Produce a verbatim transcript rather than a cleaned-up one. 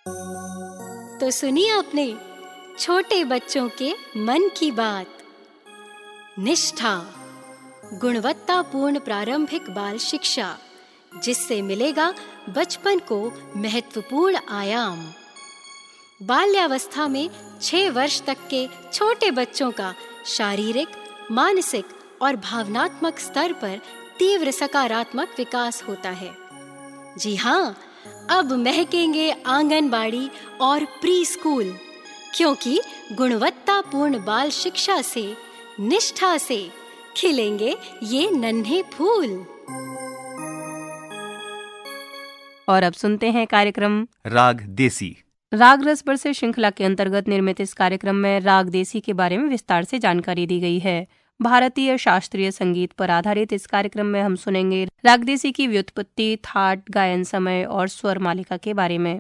तो सुनिए अपने छोटे बच्चों के मन की बात। निष्ठा, गुणवत्तापूर्ण प्रारंभिक बाल शिक्षा, जिससे मिलेगा बचपन को महत्वपूर्ण आयाम। बाल्यावस्था में छह वर्ष तक के छोटे बच्चों का शारीरिक, मानसिक और भावनात्मक स्तर पर तीव्र सकारात्मक विकास होता है। जी हाँ, अब महकेंगे आंगनबाड़ी और प्री स्कूल, क्योंकि गुणवत्तापूर्ण बाल शिक्षा से, निष्ठा से खिलेंगे ये नन्हे फूल। और अब सुनते हैं कार्यक्रम राग देसी। राग रस बरसे श्रृंखला के अंतर्गत निर्मित इस कार्यक्रम में राग देसी के बारे में विस्तार से जानकारी दी गई है। भारतीय शास्त्रीय संगीत पर आधारित इस कार्यक्रम में हम सुनेंगे राग देसी की व्युत्पत्ति, थाट, गायन समय और स्वर मालिका के बारे में।